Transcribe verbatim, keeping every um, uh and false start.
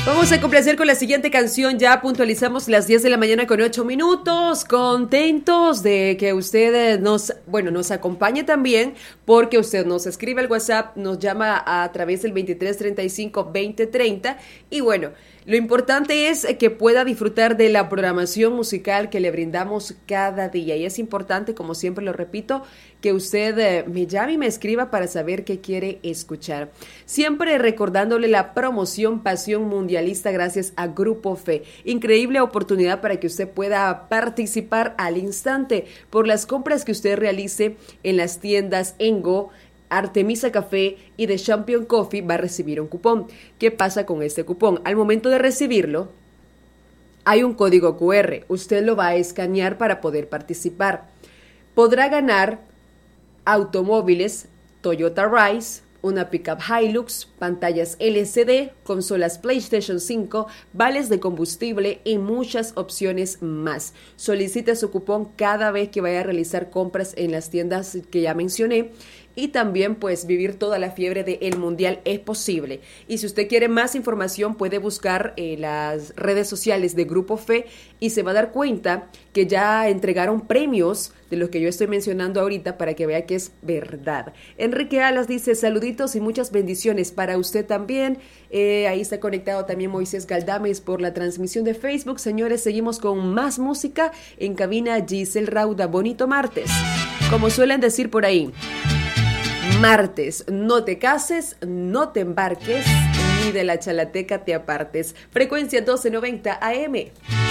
Vamos a complacer con la siguiente canción. Ya puntualizamos las diez de la mañana con ocho minutos. Contentos de que usted nos, bueno, nos acompañe también, porque usted nos escribe al WhatsApp, nos llama a través del veintitrés treinta y cinco veinte treinta. Y bueno, lo importante es que pueda disfrutar de la programación musical que le brindamos cada día. Y es importante, como siempre lo repito, que usted eh, me llame y me escriba para saber qué quiere escuchar. Siempre recordándole la promoción Pasión Mundialista gracias a Grupo Fe. Increíble oportunidad para que usted pueda participar al instante por las compras que usted realice en las tiendas Engo, Artemisa Café y The Champion Coffee. Va a recibir un cupón. ¿Qué pasa con este cupón? Al momento de recibirlo, hay un código cu erre. Usted lo va a escanear para poder participar. Podrá ganar automóviles Toyota Rise, una pickup Hilux, pantallas ele ce de, consolas PlayStation cinco, vales de combustible y muchas opciones más. Solicite su cupón cada vez que vaya a realizar compras en las tiendas que ya mencioné. Y también pues vivir toda la fiebre del Mundial es posible. Y si usted quiere más información puede buscar eh, las redes sociales de Grupo Fe y se va a dar cuenta que ya entregaron premios de los que yo estoy mencionando ahorita para que vea que es verdad. Enrique Alas dice saluditos y muchas bendiciones para usted también. Eh, ahí está conectado también Moisés Galdames por la transmisión de Facebook. Señores, seguimos con más música en cabina. Giselle Rauda, bonito martes. Como suelen decir por ahí, martes, no te cases, no te embarques, ni de la chalateca te apartes. Frecuencia doce noventa A M.